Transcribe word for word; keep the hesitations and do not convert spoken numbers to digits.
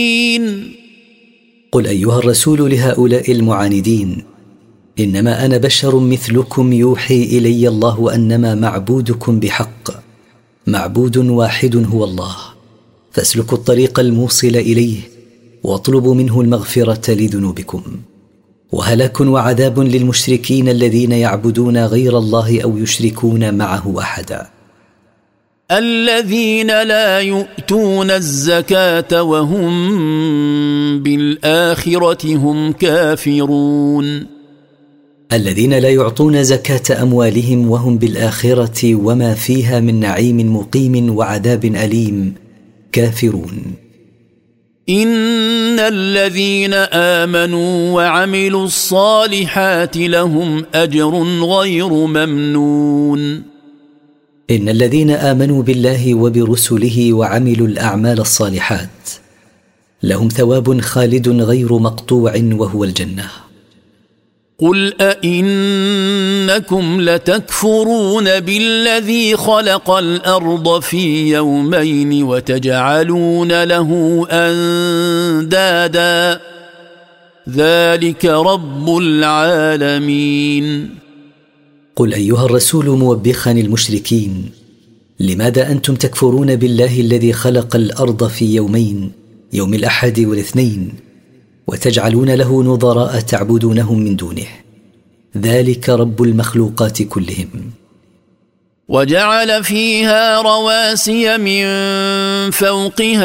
قل أيها الرسول لهؤلاء المعاندين: إنما أنا بشر مثلكم يوحي إلي الله أنما معبودكم بحق معبود واحد هو الله، فاسلكوا الطريق الموصل إليه واطلبوا منه المغفرة لذنوبكم. وهلاك وعذاب للمشركين الذين يعبدون غير الله أو يشركون معه أحدا. الذين لا يؤتون الزكاة وهم بالآخرة هم كافرون. الذين لا يعطون زكاة أموالهم وهم بالآخرة وما فيها من نعيم مقيم وعذاب أليم كافرون. إن الذين آمنوا وعملوا الصالحات لهم أجر غير ممنون. إن الذين آمنوا بالله وبرسله وعملوا الأعمال الصالحات لهم ثواب خالد غير مقطوع وهو الجنة. قل أئنكم لتكفرون بالذي خلق الأرض في يومين وتجعلون له أندادا ذلك رب العالمين. قل أيها الرسول موبخا المشركين: لماذا أنتم تكفرون بالله الذي خلق الأرض في يومين، يوم الأحد والاثنين، وتجعلون له نظراء تعبدونهم من دونه؟ ذلك رب المخلوقات كلهم. وجعل فيها رواسي من فوقها